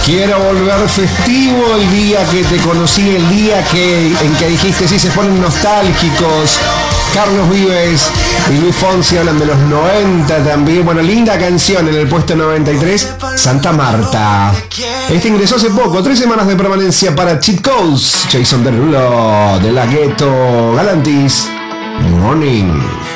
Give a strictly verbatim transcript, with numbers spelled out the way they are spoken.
Quiero volver festivo el día que te conocí, el día que, en que dijiste sí, se ponen nostálgicos. Carlos Vives y Luis Fonsi hablan de los noventa también. Bueno, linda canción en el puesto noventa y tres, Santa Marta. Este ingresó hace poco, tres semanas de permanencia para Cheat Codes. Jason Derulo, de la Ghetto, Galantis, Morning.